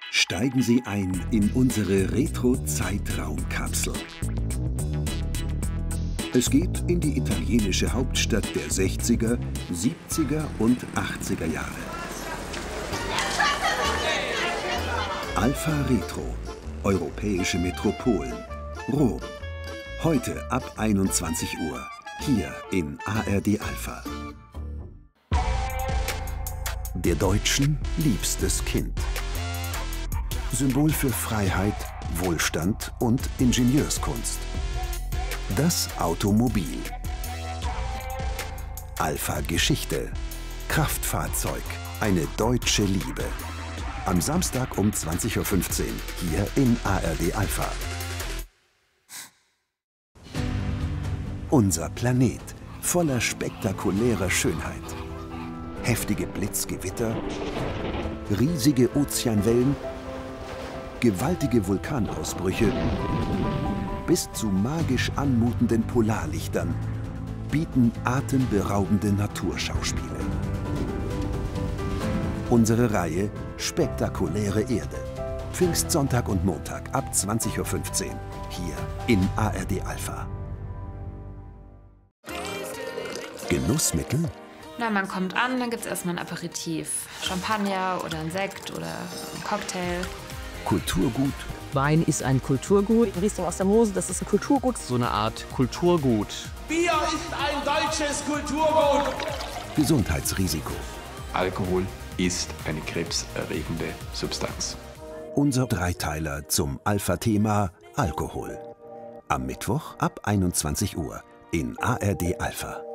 Steigen Sie ein in unsere Retro-Zeitraumkapsel. Es geht in die italienische Hauptstadt der 60er, 70er und 80er Jahre. Alfa Retro, europäische Metropolen, Rom. Heute ab 21 Uhr, hier in ARD Alpha. Der Deutschen liebstes Kind. Symbol für Freiheit, Wohlstand und Ingenieurskunst. Das Automobil. Alpha Geschichte. Kraftfahrzeug. Eine deutsche Liebe. Am Samstag um 20:15 Uhr hier in ARD Alpha. Unser Planet voller spektakulärer Schönheit. Heftige Blitzgewitter, riesige Ozeanwellen, gewaltige Vulkanausbrüche bis zu magisch anmutenden Polarlichtern bieten atemberaubende Naturschauspiele. Unsere Reihe Spektakuläre Erde. Pfingstsonntag und Montag ab 20:15 Uhr hier in ARD Alpha. Genussmittel? Na, man kommt an, dann gibt's erstmal ein Aperitif. Champagner oder ein Sekt oder ein Cocktail. Kulturgut? Wein ist ein Kulturgut. Riesling aus der Mosel, das ist ein Kulturgut. So eine Art Kulturgut. Bier ist ein deutsches Kulturgut. Gesundheitsrisiko. Alkohol ist eine krebserregende Substanz. Unser Dreiteiler zum Alpha-Thema Alkohol. Am Mittwoch ab 21 Uhr in ARD Alpha.